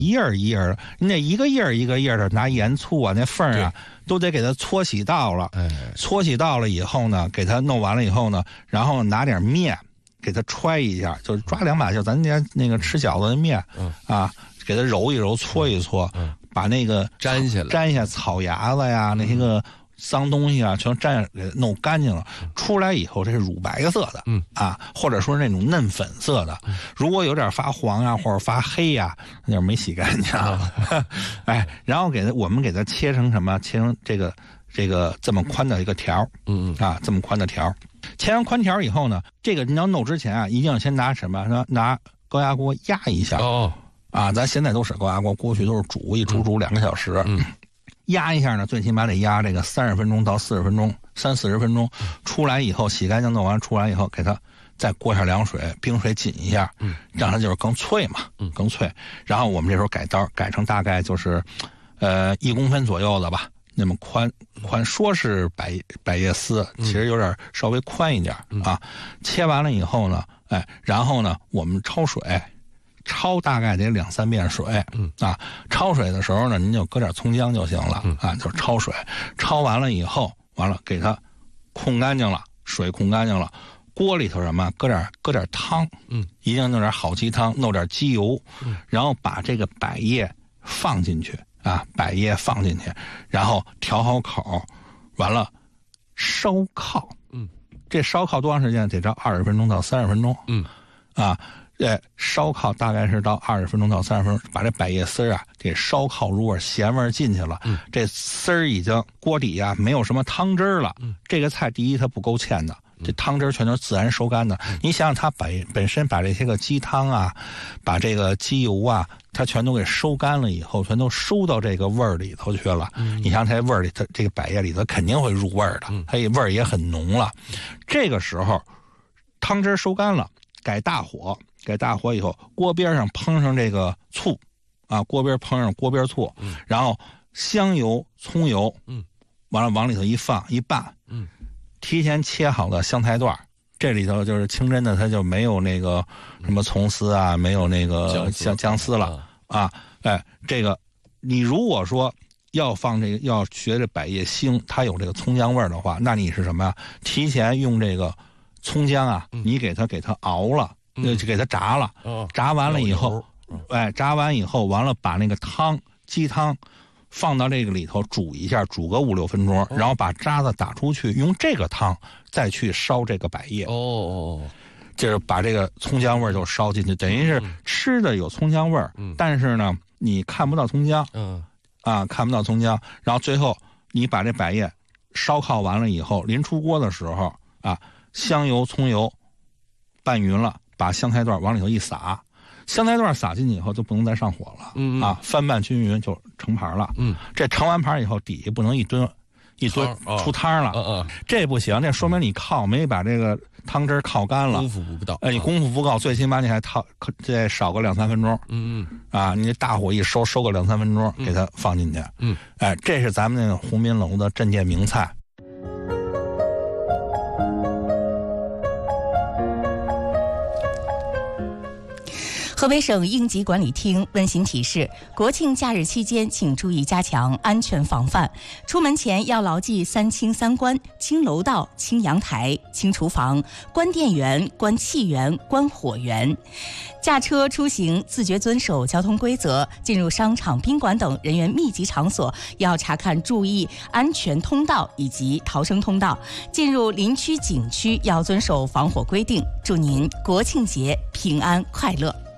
一页儿一页儿，你得一个页儿一个页儿的拿盐醋啊，那缝儿啊都得给它搓洗到了。搓洗到了以后呢，给它弄完了以后呢，然后拿点面给它揣一下，就是抓两把，就咱家那个吃饺子的面，给它揉一揉，搓一搓，把那个粘下草芽子呀，那些个脏东西啊，全粘给弄干净了。出来以后，这是乳白色的，或者说那种嫩粉色的。如果有点发黄啊，或者发黑呀，那就是没洗干净。然后我们给它切成什么？切成这个这么宽的一个条，这么宽的条。切完宽条以后呢，这个你要弄之前啊，一定要先拿什么？拿高压锅压一下。咱现在都使高压锅，过去都是煮2个小时。压一下呢，最起码得压这个30分钟到40分钟，30-40分钟。出来以后洗干净弄完，出来以后给它再过下凉水，冰水紧一下，让它就是更脆嘛，更脆。然后我们这时候改刀，改成大概就是1公分左右的吧，那么宽，说是百叶丝，其实有点稍微宽一点啊。切完了以后呢，然后呢我们焯水。焯大概得2-3遍水，焯水的时候呢，您就搁点葱姜就行了，就是焯水，焯完了以后，给它控干净了，水控干净了，锅里头什么搁点汤，一定弄点好鸡汤，弄点鸡油，然后把这个百叶放进去，然后调好口，完了烧烤，这烧烤多长时间？得到20分钟到30分钟，烧烤大概是到20分钟到30分钟，把这百叶丝啊给烧烤入味，咸味进去了。这丝儿已经锅底啊没有什么汤汁了。这个菜第一它不够芡的，这汤汁全都是自然收干的。你想想它本身把这些个鸡汤啊，把这个鸡油啊，它全都给收干了以后，全都收到这个味儿里头去了。你想它味儿里，它这个百叶里头肯定会入味儿的，它味儿也很浓了。这个时候汤汁收干了，改大火以后，锅边上烹上这个醋，锅边烹上锅边醋，然后香油、葱油，完了往里头一放一拌，提前切好的香菜段，这里头就是清真的，它就没有那个什么葱丝啊，没有那个姜丝了这个你如果说要放这个要学这百叶腥，它有这个葱姜味的话，那你是什么呀？提前用这个葱姜啊，你给它熬了。就给它炸了，炸完了以后，炸完以后，完了把那个鸡汤放到这个里头煮一下，煮个5-6分钟，然后把渣子打出去，用这个汤再去烧这个百叶。就是把这个葱姜味就烧进去，等于是吃的有葱姜味但是呢，你看不到葱姜，看不到葱姜，然后最后你把这百叶烧烤完了以后，临出锅的时候香油、葱油拌匀了。把香菜段往里头一撒，香菜段撒进去以后就不能再上火了，翻拌均匀就成盘了。这成完盘以后，底下不能一吨出汤了，这不行，这说明你没把这个汤汁靠干了， 功夫不到。 你功夫不够，最起码你还再少个2-3分钟。你这大火一收个2-3分钟，给它放进去。这是咱们那个鸿宾楼的镇店名菜。 河北省应急管理厅温馨提示：国庆假日期间，请注意加强安全防范。出门前要牢记3清3关：清楼道、清阳台、清厨房，关电源、关气源、关火源。驾车出行自觉遵守交通规则。进入商场、宾馆等人员密集场所，要查看注意安全通道以及逃生通道。进入林区、景区要遵守防火规定。祝您国庆节平安快乐。